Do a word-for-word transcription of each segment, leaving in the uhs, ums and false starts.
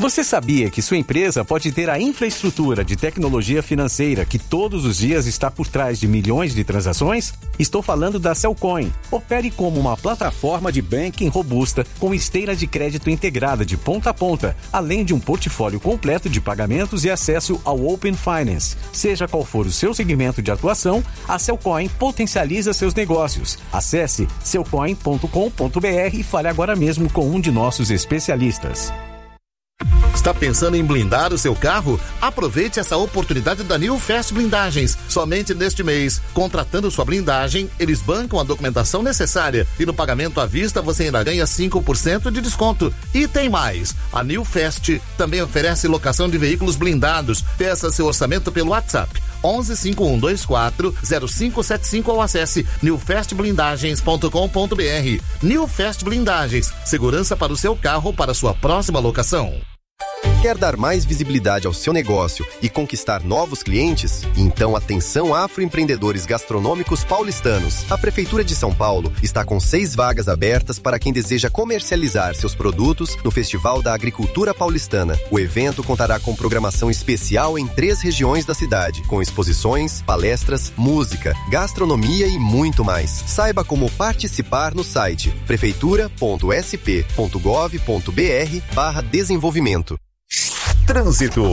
Você sabia que sua empresa pode ter a infraestrutura de tecnologia financeira que todos os dias está por trás de milhões de transações? Estou falando da Cellcoin. Opere como uma plataforma de banking robusta com esteira de crédito integrada de ponta a ponta, além de um portfólio completo de pagamentos e acesso ao Open Finance. Seja qual for o seu segmento de atuação, a Cellcoin potencializa seus negócios. Acesse cellcoin ponto com ponto b r e fale agora mesmo com um de nossos especialistas. Está pensando em blindar o seu carro? Aproveite essa oportunidade da New Fast Blindagens. Somente neste mês, contratando sua blindagem, eles bancam a documentação necessária e no pagamento à vista você ainda ganha cinco por cento de desconto. E tem mais, a New Fast também oferece locação de veículos blindados. Peça seu orçamento pelo WhatsApp onze cinco um dois quatro zero cinco sete cinco ou acesse new fast blindagens ponto com ponto b r. New Fast Blindagens, segurança para o seu carro para sua próxima locação. Quer dar mais visibilidade ao seu negócio e conquistar novos clientes? Então atenção afroempreendedores gastronômicos paulistanos. A Prefeitura de São Paulo está com seis vagas abertas para quem deseja comercializar seus produtos no Festival da Agricultura Paulistana. O evento contará com programação especial em três regiões da cidade, com exposições, palestras, música, gastronomia e muito mais. Saiba como participar no site prefeitura ponto s p ponto gov ponto b r barra desenvolvimento. Trânsito.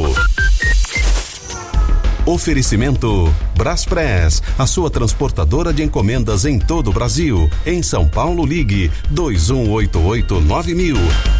Oferecimento Braspress, a sua transportadora de encomendas em todo o Brasil. Em São Paulo, ligue dois um oito oito nove mil.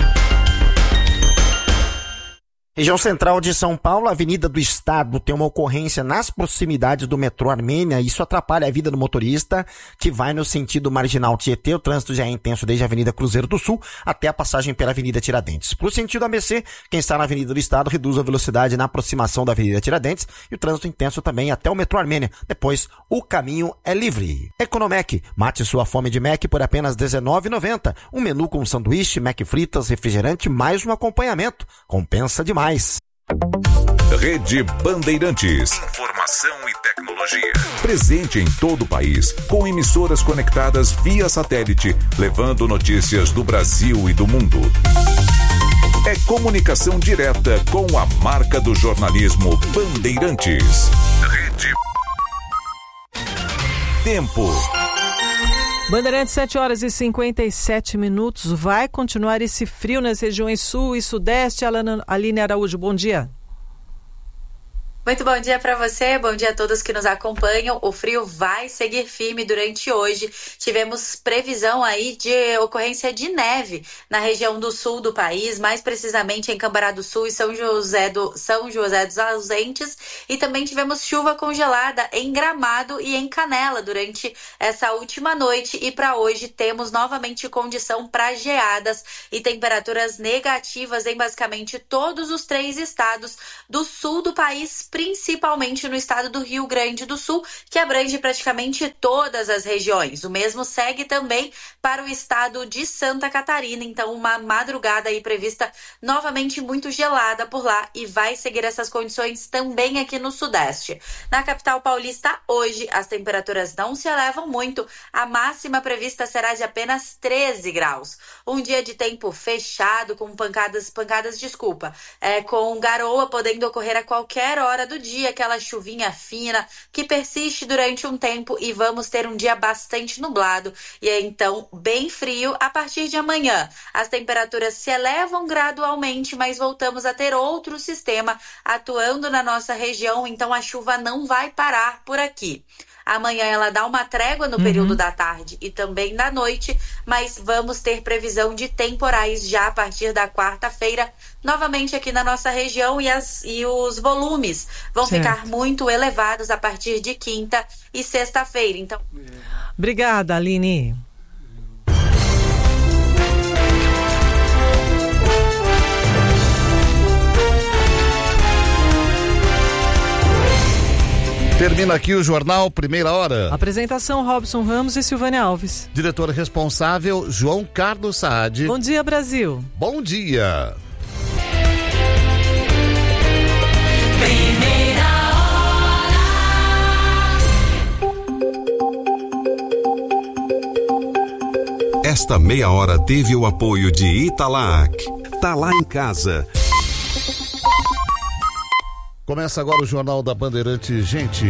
Região central de São Paulo, Avenida do Estado, tem uma ocorrência nas proximidades do metrô Armênia. Isso atrapalha a vida do motorista que vai no sentido marginal Tietê. O trânsito já é intenso desde a Avenida Cruzeiro do Sul até a passagem pela Avenida Tiradentes. Para o sentido A B C, quem está na Avenida do Estado reduz a velocidade na aproximação da Avenida Tiradentes e o trânsito intenso também até o metrô Armênia. Depois, o caminho é livre. Economec, mate sua fome de Mac por apenas dezenove reais e noventa centavos. Um menu com sanduíche, Mac fritas, refrigerante, mais um acompanhamento. Compensa demais. Rede Bandeirantes. Informação e tecnologia. Presente em todo o país, com emissoras conectadas via satélite, levando notícias do Brasil e do mundo. É comunicação direta com a marca do jornalismo Bandeirantes. Rede. Tempo. Bandeirantes, sete horas e cinquenta e sete minutos. Vai continuar esse frio nas regiões sul e sudeste. Aline Araújo, bom dia. Muito bom dia para você, bom dia a todos que nos acompanham. O frio vai seguir firme durante hoje. Tivemos previsão aí de ocorrência de neve na região do sul do país, mais precisamente em Cambará do Sul e São José, do, São José dos Ausentes. E também tivemos chuva congelada em Gramado e em Canela durante essa última noite. E para hoje temos novamente condição para geadas e temperaturas negativas em basicamente todos os três estados do sul do país, principalmente no estado do Rio Grande do Sul, que abrange praticamente todas as regiões. O mesmo segue também para o estado de Santa Catarina, então uma madrugada aí prevista novamente muito gelada por lá e vai seguir essas condições também aqui no sudeste. Na capital paulista, hoje as temperaturas não se elevam muito, a máxima prevista será de apenas treze graus. Um dia de tempo fechado, com pancadas, pancadas, desculpa, é, com garoa podendo ocorrer a qualquer hora do dia, aquela chuvinha fina que persiste durante um tempo e vamos ter um dia bastante nublado e é então bem frio a partir de amanhã. As temperaturas se elevam gradualmente, mas voltamos a ter outro sistema atuando na nossa região, então a chuva não vai parar por aqui. Amanhã ela dá uma trégua no período uhum. da tarde e também da noite, mas vamos ter previsão de temporais já a partir da quarta-feira, novamente aqui na nossa região, e, as, e os volumes vão certo. ficar muito elevados a partir de quinta e sexta-feira. Então... Obrigada, Aline. Termina aqui o Jornal Primeira Hora. Apresentação Robson Ramos e Silvânia Alves. Diretor responsável João Carlos Saad. Bom dia, Brasil. Bom dia. Primeira Hora. Esta meia hora teve o apoio de Italac. Tá lá em casa. Começa agora o Jornal da Bandeirante, gente.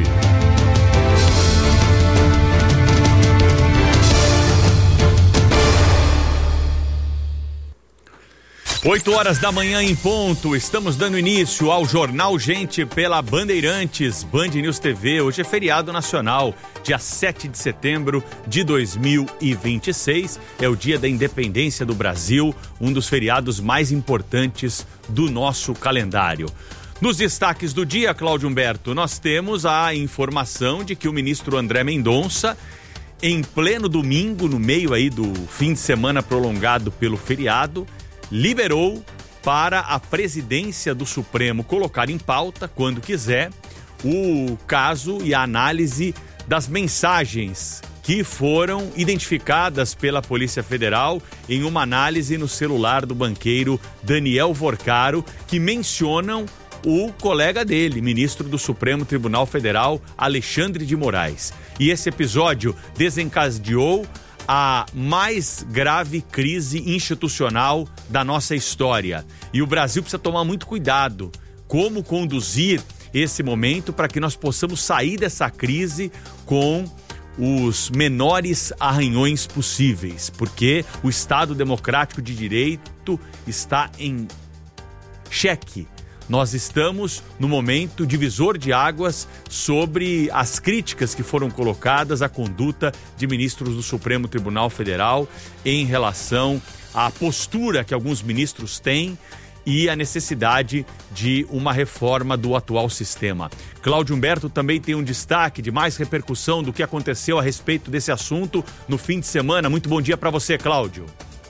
oito horas da manhã em ponto, estamos dando início ao Jornal Gente pela Bandeirantes, Band News T V. Hoje é feriado nacional, dia sete de setembro de dois mil e vinte e seis, é o dia da independência do Brasil, um dos feriados mais importantes do nosso calendário. Nos destaques do dia, Cláudio Humberto, nós temos a informação de que o ministro André Mendonça, em pleno domingo, no meio aí do fim de semana prolongado pelo feriado, liberou para a presidência do Supremo colocar em pauta, quando quiser, o caso e a análise das mensagens que foram identificadas pela Polícia Federal em uma análise no celular do banqueiro Daniel Vorcaro, que mencionam o colega dele, ministro do Supremo Tribunal Federal, Alexandre de Moraes. E esse episódio desencadeou a mais grave crise institucional da nossa história. E o Brasil precisa tomar muito cuidado como conduzir esse momento para que nós possamos sair dessa crise com os menores arranhões possíveis, porque o Estado Democrático de Direito está em xeque. Nós estamos no momento divisor de águas sobre as críticas que foram colocadas à conduta de ministros do Supremo Tribunal Federal em relação à postura que alguns ministros têm e a necessidade de uma reforma do atual sistema. Cláudio Humberto também tem um destaque de mais repercussão do que aconteceu a respeito desse assunto no fim de semana. Muito bom dia para você, Cláudio.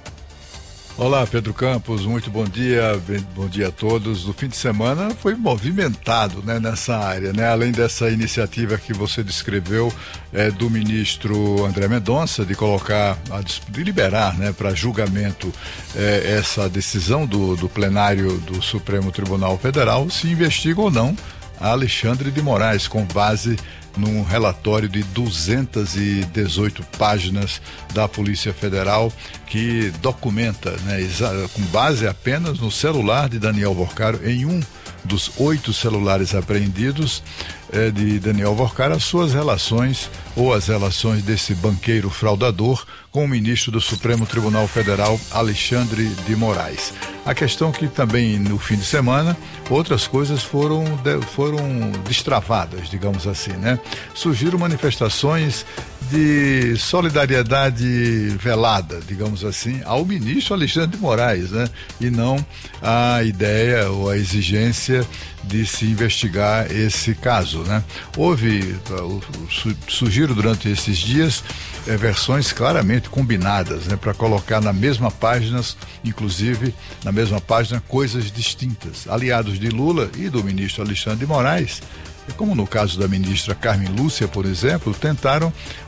Olá, Pedro Campos, muito bom dia, bom dia a todos. O fim de semana foi movimentado, né, nessa área, né? Além dessa iniciativa que você descreveu é, do ministro André Mendonça de colocar, de liberar, né, para julgamento é, essa decisão do, do plenário do Supremo Tribunal Federal, se investiga ou não a Alexandre de Moraes, com base num relatório de duzentas e dezoito páginas da Polícia Federal que documenta, né, com base apenas no celular de Daniel Vorcaro, em um dos oito celulares apreendidos eh, de Daniel Vorcaro, as suas relações ou as relações desse banqueiro fraudador com o ministro do Supremo Tribunal Federal, Alexandre de Moraes. A questão que também no fim de semana outras coisas foram, de, foram destravadas, digamos assim, né? Surgiram manifestações de solidariedade velada, digamos assim, ao ministro Alexandre de Moraes, né? E não a ideia ou a exigência de se investigar esse caso, né? Houve, surgiram durante esses dias é, versões claramente combinadas, né? Para colocar na mesma página, inclusive na mesma página, coisas distintas. Aliados de Lula e do ministro Alexandre de Moraes, como no caso da ministra Carmen Lúcia, por exemplo, tentaram